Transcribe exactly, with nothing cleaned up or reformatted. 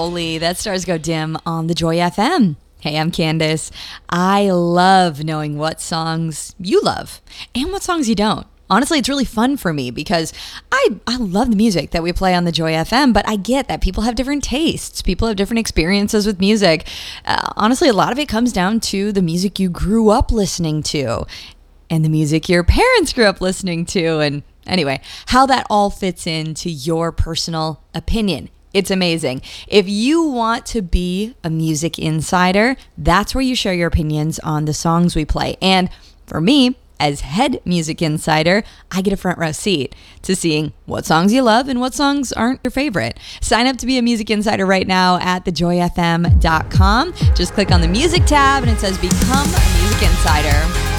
Foley. That Stars Go Dim on the Joy F M. Hey, I'm Candace. I love knowing what songs you love and what songs you don't. Honestly, it's really fun for me because I, I love the music that we play on the Joy F M, but I get that people have different tastes. People have different experiences with music. Uh, honestly, a lot of it comes down to the music you grew up listening to and the music your parents grew up listening to. And anyway, how that all fits into your personal opinion. It's amazing. If you want to be a music insider, that's where you share your opinions on the songs we play. And for me, as head music insider, I get a front row seat to seeing what songs you love and what songs aren't your favorite. Sign up to be a music insider right now at the joy f m dot com. Just click on the music tab and it says become a music insider.